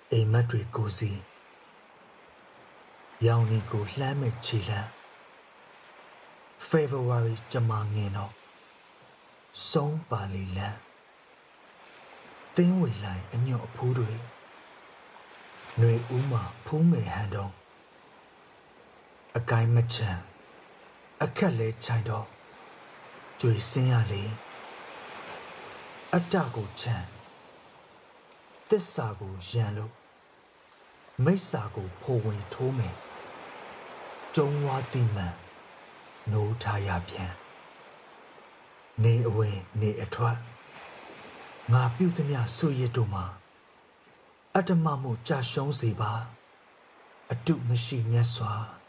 အိမ်မက်တွေကိုစီရောင်နီကိုလှမ်းမဲ့ခြေလှမ်း February ကြမှာငင်တော့ဆုံးပါလီလန်းသင်းဝေလိုက်အညွတ်အဖိုးတွေຫນွေဦးမှာဖူးမယ်ဟန်တော့အကိုင်းမချမ်းအခက်လဲချိုင်တော့ကြွေစင်းရလေအတ္တကိုချမ်းသစ္စာကိုရန်လို့မိစ္ဆာကိုဖိုဝင်ထိုးမယ်ကျုံဝါတိမှန်နိုးထားရပြန်နေအဝင်နေအထွက်ငါပြုသမျှဆွရတို့မှာအတ္တမမှုကြာရှုံးစေပါအတုမရှိမြတ်စွာ